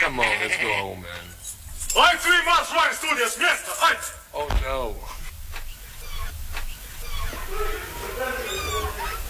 Come on, let's go home, man. Ajde svi marš van iz studija, s mjesta, ajde! Oh no.